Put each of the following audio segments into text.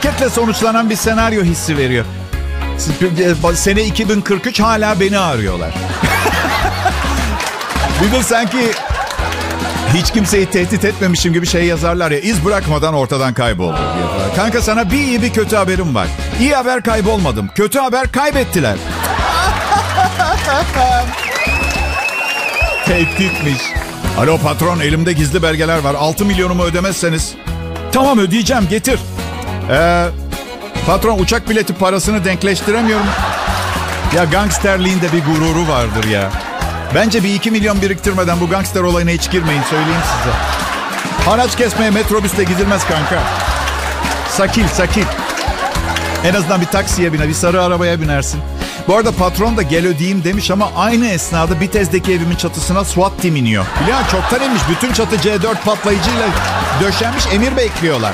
felaketle sonuçlanan bir senaryo hissi veriyor. Sene 2043 hala beni arıyorlar. Bir de sanki hiç kimseyi tehdit etmemişim gibi şey yazarlar ya. İz bırakmadan ortadan kayboldu diye. Kanka sana bir iyi bir kötü haberim var. İyi haber kaybolmadım. Kötü haber kaybettiler. Tehditmiş. Alo patron, elimde gizli belgeler var. 6 milyonumu ödemezseniz. Tamam ödeyeceğim, getir. Patron uçak bileti parasını denkleştiremiyorum. Ya gangsterliğin de bir gururu vardır ya. Bence bir 2 milyon biriktirmeden bu gangster olayına hiç girmeyin, söyleyeyim size. Haraç kesmeye metrobüsle gidilmez kanka. Sakil. En azından bir taksiye biner, bir sarı arabaya binersin. Bu arada patron da gel ödeyeyim demiş ama aynı esnada Bitez'deki evimin çatısına SWAT team iniyor. Biliyor musun? Çoktan inmiş. Bütün çatı C4 patlayıcıyla döşenmiş, emir bekliyorlar.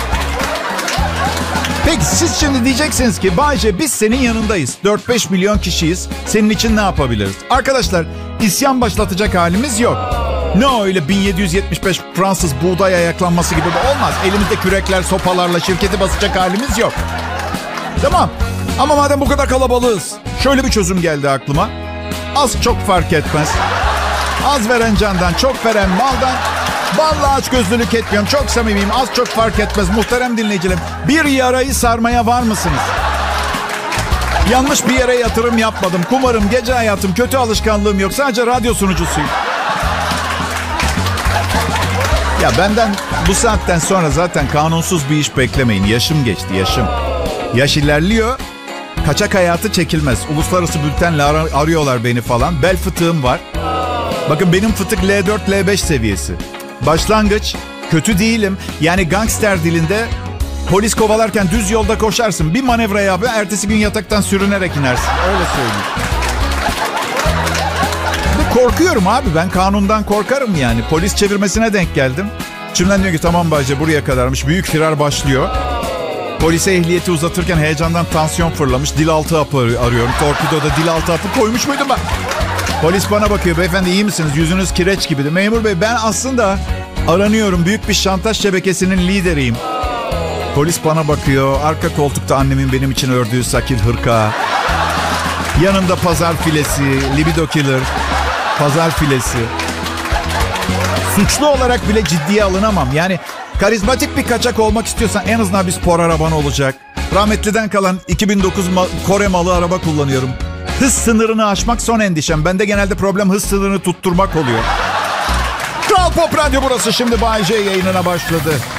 Peki siz şimdi diyeceksiniz ki Bayce biz senin yanındayız. 4-5 milyon kişiyiz. Senin için ne yapabiliriz? Arkadaşlar isyan başlatacak halimiz yok. Ne öyle 1775 Fransız buğday ayaklanması gibi olmaz. Elimizde kürekler, sopalarla şirketi basacak halimiz yok. Tamam. Ama madem bu kadar kalabalığız, şöyle bir çözüm geldi aklıma. Az çok fark etmez. Az veren candan, çok veren maldan. Vallahi açgözlülük etmiyorum. Çok samimiyim. Az çok fark etmez. Muhterem dinleyicilerim. Bir yarayı sarmaya var mısınız? Yanlış bir yere yatırım yapmadım. Kumarım, gece hayatım, kötü alışkanlığım yok. Sadece radyo sunucusuyum. Ya benden bu saatten sonra zaten kanunsuz bir iş beklemeyin. Yaşım geçti, yaşım. Yaş ilerliyor. Kaçak hayatı çekilmez. Uluslararası bültenle arıyorlar beni falan. Bel fıtığım var. Bakın benim fıtık L4, L5 seviyesi. Başlangıç, kötü değilim. Yani gangster dilinde polis kovalarken düz yolda koşarsın. Bir manevra yap, ertesi gün yataktan sürünerek inersin. Öyle söyleyeyim. Korkuyorum abi, ben kanundan korkarım yani. Polis çevirmesine denk geldim. İçimden diyor ki tamam Bayce buraya kadarmış. Büyük firar başlıyor. Polise ehliyeti uzatırken heyecandan tansiyon fırlamış. Dil altı hapı arıyorum. Torpidoda dil altı hapı koymuş muydum ben? Polis bana bakıyor. Beyefendi iyi misiniz? Yüzünüz kireç gibiydi. Memur bey ben aslında aranıyorum. Büyük bir şantaj şebekesinin lideriyim. Polis bana bakıyor. Arka koltukta annemin benim için ördüğü sakil hırka. Yanında pazar filesi, libido killer, pazar filesi. Suçlu olarak bile ciddiye alınamam. Yani karizmatik bir kaçak olmak istiyorsan en azından bir spor araban olacak. Rahmetliden kalan 2009 Kore malı araba kullanıyorum. Hız sınırını aşmak son endişem. Bende genelde problem hız sınırını tutturmak oluyor. Kral Pop Radyo burası. Şimdi Bay J yayınına başladı.